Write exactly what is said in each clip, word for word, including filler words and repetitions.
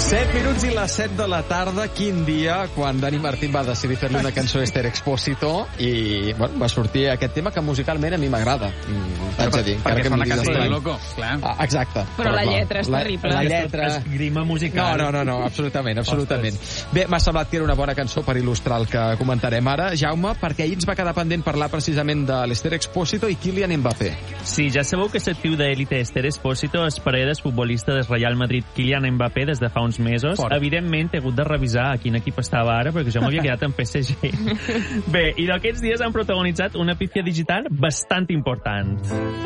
set minuts i les set de la tarda. Quin dia quan Dani Martín va decidir fer-li una cançó a Esther Expósito i bueno, va sortir aquest tema que musicalment a mi m'agrada. T'haig de dir. Perquè que fa una em cançó diguis de estrany. loco, clar. Ah, exacte. Però, però la clar, lletra és la, terrible. La lletra... Esgrima musical. No, no, no, no, absolutament, absolutament. Bé, m'ha semblat que era una bona cançó per il·lustrar el que comentarem ara, Jaume, perquè ahir ens va quedar pendent parlar precisament de l'Esther Expósito i Kylian Mbappé. Sí, ja sabeu que l'actiu d'élite Esther Expósito és parella del futbolista del Real Madrid Kylian Mbappé des de fa uns mesos. Fort. Evidentment, he hagut de revisar a quin equip estava ara, perquè jo m'havia quedat en P S G. Bé, i d'aquests dies han protagonitzat una pífia digital bastant important.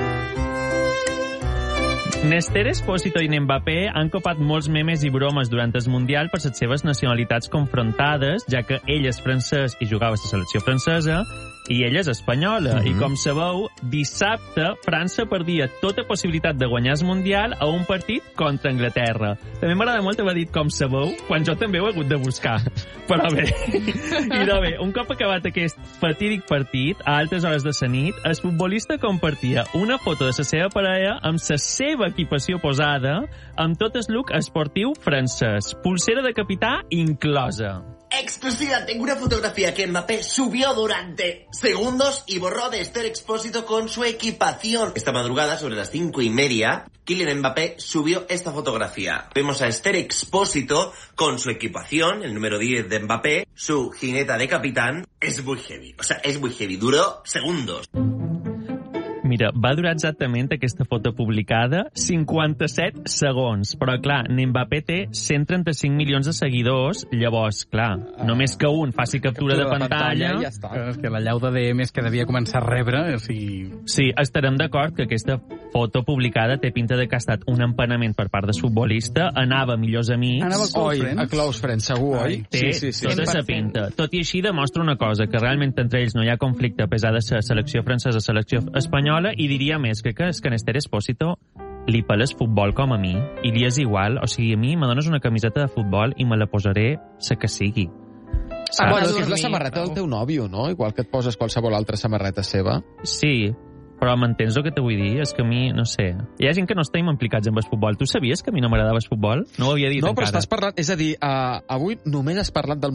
Esther Expósito i Mbappé han copat molts memes i bromes durant el Mundial per les seves nacionalitats confrontades, ja que ell és francès i jugava a la selecció francesa, i ella és espanyola. Mm-hmm. I com sabeu, dissabte França perdia tota possibilitat de guanyar el Mundial a un partit contra Anglaterra. També m'agrada molt haver dit com sabeu, quan jo també ho he hagut de buscar. Però bé, i de bé, un cop acabat aquest fatídic partit, a altes hores de la nit, el futbolista compartia una foto de la seva parella amb la seva equipació posada, amb tot el look esportiu francès, pulsera de capità inclosa. Exclusiva, tengo una fotografía que Mbappé subió durante segundos y borró de Esther Expósito con su equipación. Esta madrugada, sobre las cinco y media, Kylian Mbappé subió esta fotografía. Vemos a Esther Expósito con su equipación, el número diez de Mbappé, su jineta de capitán. Es muy heavy, o sea, es muy heavy. Duró segundos. Mira, va durar exactament aquesta foto publicada cinquanta-set segons, però clar, Mbappé té cent trenta-cinc milions de seguidors, llavors, clar, uh, només que un faci captura, captura de, de pantalla... pantalla ja està. És que la llau de D Ms que devia començar a rebre, o sigui... Sí, estarem d'acord que aquesta foto publicada té pinta de que ha estat un empanament per part del futbolista, anava a millors amics... Anava a Close Oi, Friends. a Close Friends, segur, oi? Té sí, sí, sí. tota sa pinta. Tot i així demostra una cosa, que realment entre ells no hi ha conflicte a pesar de la selecció francesa, selecció espanyola, i diria més que que, és que en Esther Expósito li pela el futbol com a mi, i li és igual, o sigui, a mi me dones una camiseta de futbol i me la posaré sa que sigui. Ah, bueno, que és la samarreta del teu nòvio, no? Igual que et poses qualsevol altra samarreta seva. Sí, però m'entens el que te vull dir? És que a mi, no sé... Hi ha gent que no estem implicats amb el futbol. Tu sabies que a mi no m'agradava el futbol? No ho havia dit no, encara. No, però estàs parlant... És a dir, uh, avui només has parlat del